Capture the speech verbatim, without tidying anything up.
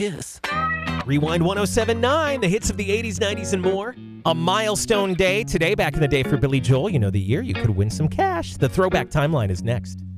Kiss. Rewind one oh seven point nine, the hits of the eighties, nineties, and more. A milestone day today, back in the day for Billy Joel. You know the year, you could win some cash. The Throwback Timeline is next.